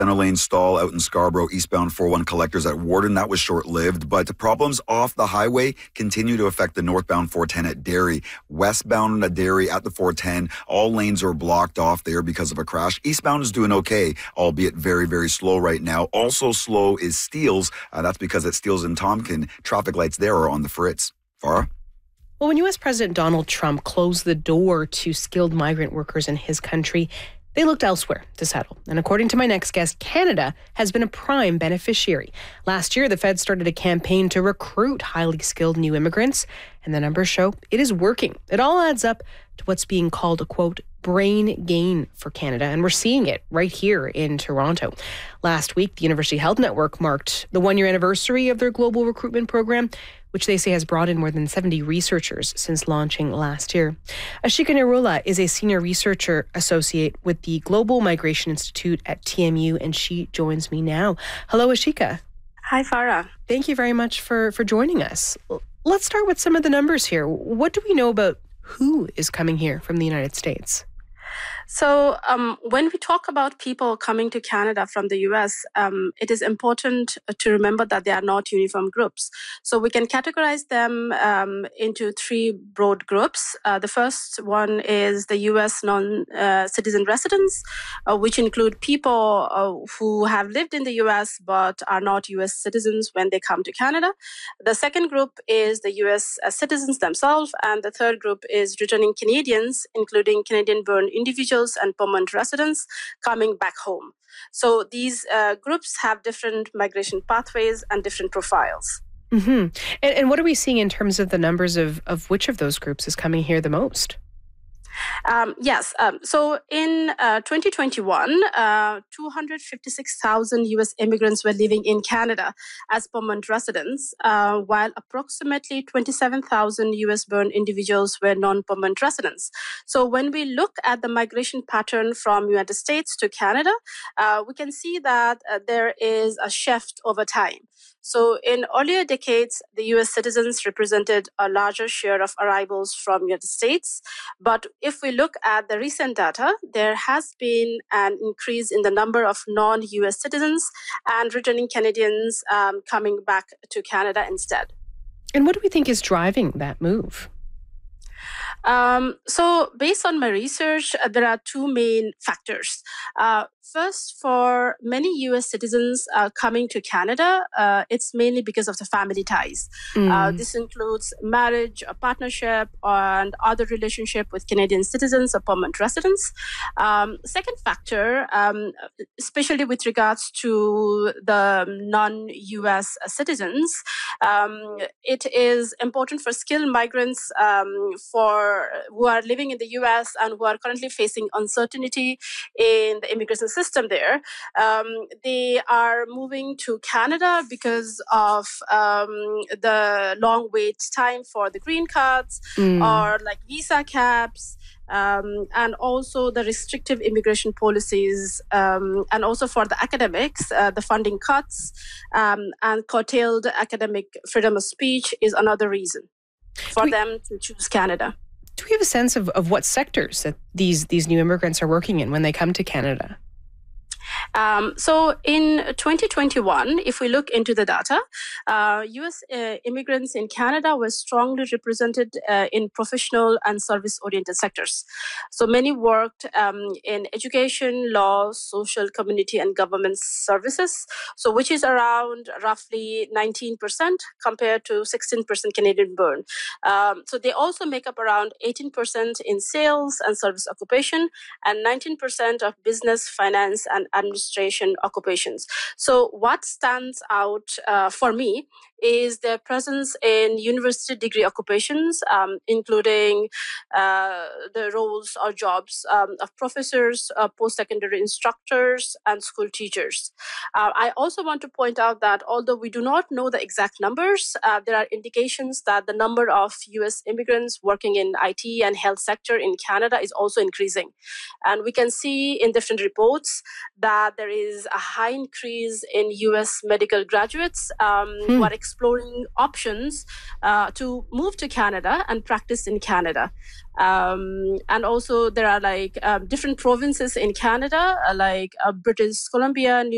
Center lane stall out in Scarborough, eastbound 401 collectors at Warden. That was short-lived, but the problems off the highway continue to affect the northbound 410 at Derry. Westbound at Derry at the 410, all lanes are blocked off there because of a crash. Eastbound is doing okay, albeit very, very slow right now. Also slow is Steeles. That's because at Steeles and Tompkin, traffic lights there are on the fritz. Farah? Well, when U.S. President Donald Trump closed the door to skilled migrant workers in his country, they looked elsewhere to settle. And according to my next guest, Canada has been a prime beneficiary. Last year, the Fed started a campaign to recruit highly skilled new immigrants, and the numbers show it is working. It all adds up to what's being called a, quote, brain gain for Canada, and we're seeing it right here in Toronto. Last week, the University Health Network marked the one-year anniversary of their global recruitment program, which they say has brought in more than 70 researchers since launching last year. Ashika Nirula is a senior researcher associate with the Global Migration Institute at TMU, and she joins me now. Hello, Ashika. Hi, Farah. Thank you very much for joining us. Let's start with some of the numbers here. What do we know about who is coming here from the United States? So when we talk about people coming to Canada from the US, it is important to remember that they are not uniform groups. So we can categorize them into three broad groups. The first one is the US non-citizen residents, which include people who have lived in the US but are not US citizens when they come to Canada. The second group is the US citizens themselves. And the third group is returning Canadians, including Canadian-born individuals and permanent residents coming back home. So these groups have different migration pathways and different profiles. Mm-hmm. And what are we seeing in terms of the numbers of which of those groups is coming here the most? Yes. So in 2021, 256,000 U.S. immigrants were living in Canada as permanent residents, while approximately 27,000 U.S.-born individuals were non-permanent residents. So when we look at the migration pattern from United States to Canada, we can see that there is a shift over time. So in earlier decades, the U.S. citizens represented a larger share of arrivals from United States. But if we look at the recent data, there has been an increase in the number of non-U.S. citizens and returning Canadians coming back to Canada instead. And what do we think is driving that move? So based on my research, there are two main factors. First, for many U.S. citizens coming to Canada, it's mainly because of the family ties. This includes marriage, a partnership, and other relationship with Canadian citizens or permanent residents. Second factor, especially with regards to the non-U.S. citizens, it is important for skilled migrants who are living in the U.S. and who are currently facing uncertainty in the immigration system there. They are moving to Canada because of the long wait time for the green cards or like visa caps. And also the restrictive immigration policies, and also for the academics, the funding cuts and curtailed academic freedom of speech is another reason for them to choose Canada. Do we have a sense of what sectors that these new immigrants are working in when they come to Canada? So in 2021, if we look into the data, U.S. Immigrants in Canada were strongly represented in professional and service-oriented sectors. So many worked in education, law, social, community, and government services, so which is around roughly 19% compared to 16% Canadian-born. So they also make up around 18% in sales and service occupation and 19% of business, finance, and administration occupations. So what stands out for me is their presence in university degree occupations, including the roles or jobs of professors, post-secondary instructors, and school teachers. I also want to point out that although we do not know the exact numbers, there are indications that the number of U.S. immigrants working in IT and health sector in Canada is also increasing. And we can see in different reports that there is a high increase in U.S. medical graduates who are exploring options to move to Canada and practice in Canada. And also there are different provinces in Canada, like British Columbia, New